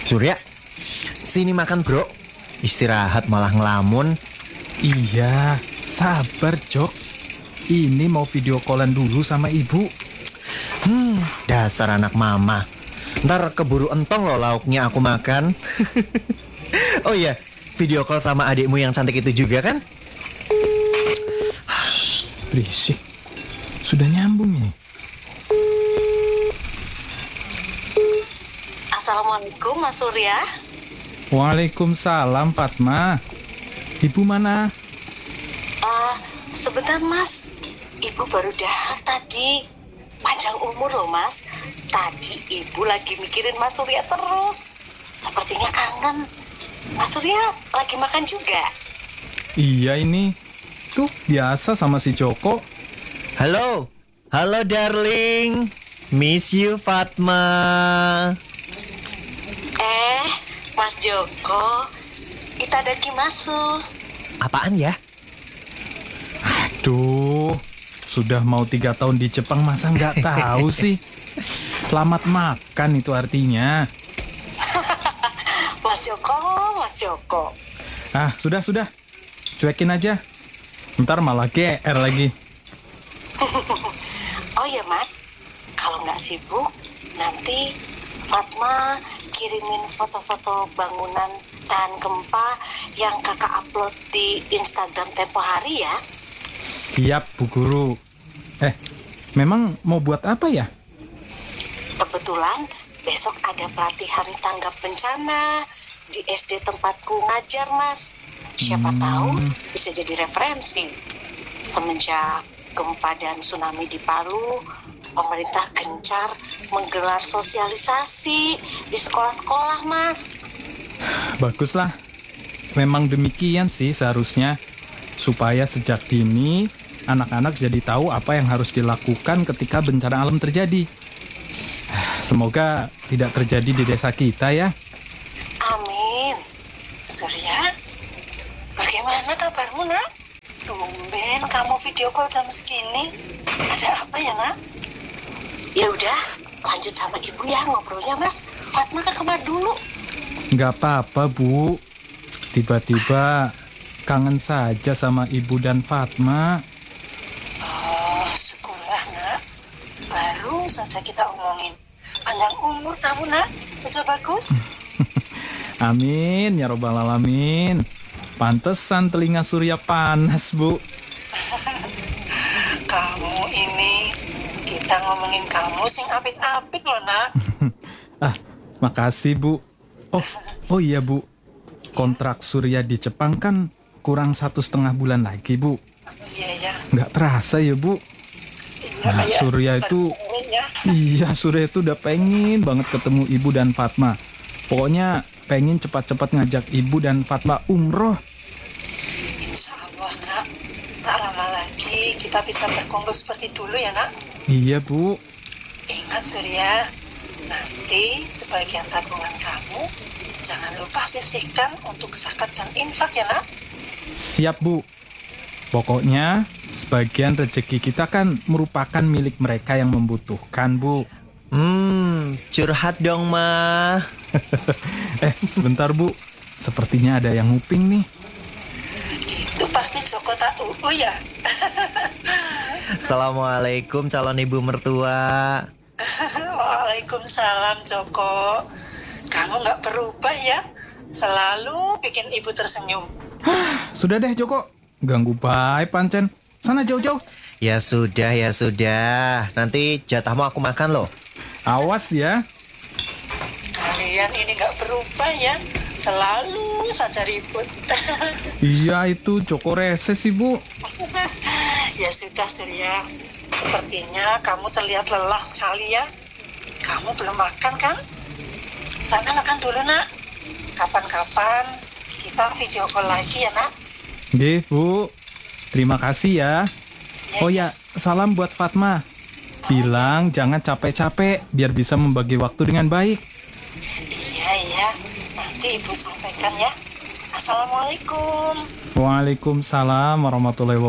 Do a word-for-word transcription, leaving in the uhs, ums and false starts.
Surya, sini makan bro. Istirahat malah ngelamun. Iya, sabar Jok. Ini mau video callan dulu sama ibu. Hmm, dasar anak mama. Ntar keburu entong loh lauknya aku makan. Oh iya, video call sama adikmu yang cantik itu juga kan? Berisik. Sudah nyambung nih. Assalamualaikum Mas Surya. Waalaikumsalam Fatma. Ibu mana? Uh, sebentar Mas, Ibu baru dahar tadi. Panjang umur loh Mas. Tadi Ibu lagi mikirin Mas Surya terus. Sepertinya kangen. Mas Surya lagi makan juga? Iya ini. Tuh biasa sama si Joko. Halo, halo darling. Miss you Fatma. Eh, Mas Joko, itadakimasu. Apaan ya? Aduh, sudah mau tiga tahun di Jepang masa nggak tahu sih? Selamat makan itu artinya. Mas Joko, Mas Joko. Ah, sudah, sudah. Cuekin aja. Ntar malah G R lagi. Oh ya Mas, kalau nggak sibuk, nanti Fatma kirimin foto-foto bangunan tahan gempa yang kakak upload di Instagram tempo hari ya. Siap, Bu Guru. Eh, memang mau buat apa ya? Kebetulan besok ada pelatihan tanggap bencana di S D tempatku ngajar Mas. Siapa Hmm. tahu bisa jadi referensi. Semenjak gempa dan tsunami di Palu, pemerintah gencar menggelar sosialisasi di sekolah-sekolah Mas. Baguslah. Memang demikian sih seharusnya. Supaya sejak dini, anak-anak jadi tahu apa yang harus dilakukan ketika bencana alam terjadi. Semoga tidak terjadi di desa kita ya. Amin. Surya, bagaimana kabarmu nak? Tumben kamu video call jam segini. Ada apa ya nak? Ya udah, lanjut sama ibu ya ngobrolnya Mas. Fatma ke kamar dulu. Nggak apa-apa, Bu. Tiba-tiba kangen saja sama Ibu dan Fatma. Oh, syukurlah nak. Baru saja kita omongin. Panjang umur kamu nak. Kerja bagus. Amin, ya robbal alamin. Pantesan telinga Surya panas, Bu. Kamu ini, kita ngomongin kamu sing apik-apik loh nak. Ah, makasih, Bu. Oh, oh iya, Bu. Kontrak Surya di Jepang kan kurang satu setengah bulan lagi, Bu. Iya ya. Nggak terasa ya, Bu. Iya, Nah, kayak Surya itu, pengen ya. iya Surya itu udah pengen banget ketemu Ibu dan Fatma. Pokoknya pengen cepat-cepat ngajak Ibu dan Fatma umroh. Insya Allah nak, tak lama lagi kita bisa berkumpul seperti dulu ya nak. Iya, Bu. Ingat Surya, nanti sebagian tabungan kamu jangan lupa sisihkan untuk zakat dan infak ya nak. Siap, Bu. Pokoknya sebagian rezeki kita kan merupakan milik mereka yang membutuhkan, Bu. Hmm, curhat dong ma. Eh, sebentar, Bu. Sepertinya ada yang nguping nih. Itu pasti Joko tak uu ya. Assalamualaikum calon ibu mertua. Waalaikumsalam Joko. Kamu nggak berubah ya. Selalu bikin ibu tersenyum. Sudah deh, Joko. Ganggu baik, pancen. Sana jauh-jauh. Ya sudah, ya sudah. Nanti jatahmu aku makan loh. Awas ya. Kalian ini nggak berubah ya. Selalu saja ribut. Iya, itu Joko rese sih, Bu. Ya sudah Surya. Sepertinya kamu terlihat lelah sekali ya. Kamu belum makan kan? Sana makan dulu nak. Kapan-kapan kita video call lagi ya nak. Nggih, Bu. Terima kasih ya. Ya, Oh ya, salam buat Fatma. Bilang jangan capek-capek biar bisa membagi waktu dengan baik. Iya iya. Nanti ibu sampaikan ya. Assalamualaikum. Waalaikumsalam warahmatullahi wabarakatuh.